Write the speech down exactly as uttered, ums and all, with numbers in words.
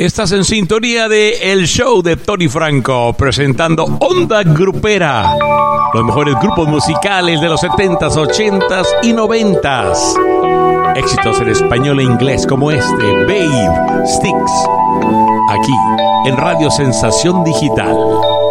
Estás en sintonía de El Show de Tony Franco, presentando Onda Grupera, los mejores grupos musicales de los setentas, ochentas y noventas. Éxitos en español e inglés como este, Babe, Sticks, aquí en Radio Sensación Digital.